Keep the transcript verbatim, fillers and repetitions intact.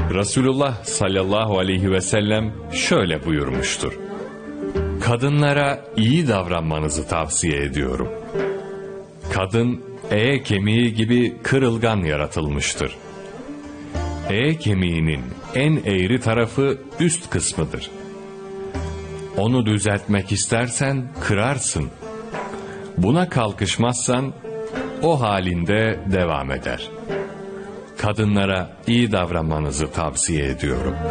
Resulullah sallallahu aleyhi ve sellem şöyle buyurmuştur: kadınlara iyi davranmanızı tavsiye ediyorum. Kadın, eğe kemiği gibi kırılgan yaratılmıştır. Eğe kemiğinin en eğri tarafı üst kısmıdır. Onu düzeltmek istersen kırarsın. Buna kalkışmazsan o halinde devam eder. Kadınlara iyi davranmanızı tavsiye ediyorum.